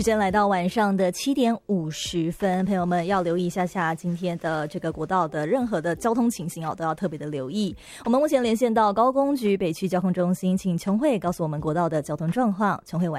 时间来到晚上的7点50分，朋友们要留意一下今天的这个国道的任何的交通情形都要特别的留意。我们目前连线到高工局北区交通中心，请琼慧告诉我们国道的交通状况。琼慧晚